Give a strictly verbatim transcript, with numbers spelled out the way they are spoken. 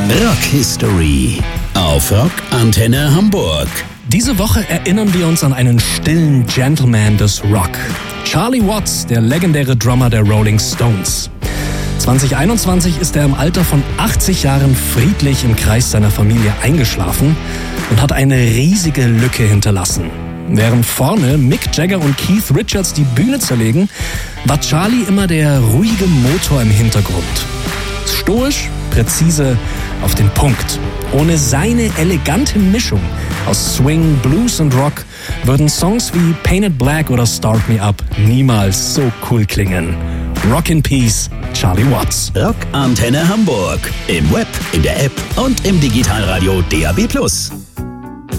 Rock History auf Rock Antenne Hamburg. Diese Woche erinnern wir uns an einen stillen Gentleman des Rock. Charlie Watts, der legendäre Drummer der Rolling Stones. zwanzig einundzwanzig ist er im Alter von achtzig Jahren friedlich im Kreis seiner Familie eingeschlafen und hat eine riesige Lücke hinterlassen. Während vorne Mick Jagger und Keith Richards die Bühne zerlegen, war Charlie immer der ruhige Motor im Hintergrund. Stoisch, präzise, auf den Punkt. Ohne seine elegante Mischung aus Swing, Blues und Rock würden Songs wie Painted Black oder Start Me Up niemals so cool klingen. Rock in Peace, Charlie Watts. Rock Antenne Hamburg. Im Web, in der App und im Digitalradio D A B plus.